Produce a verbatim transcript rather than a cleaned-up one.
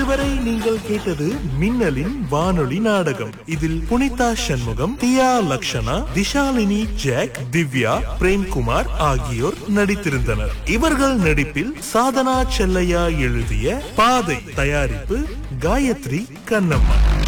இதுவரை நீங்கள் கேட்டது மின்னலின் வானொலி நாடகம். இதில் புனிதா சண்முகம், தியா லக்ஷனா, திஷாலினி, ஜாக், திவ்யா, பிரேம்குமார் ஆகியோர் நடித்திருந்தனர். இவர்கள் நடிப்பில் சாதனா செல்லையா எழுதிய பாதை, தயாரிப்பு காயத்ரி கண்ணம்மா.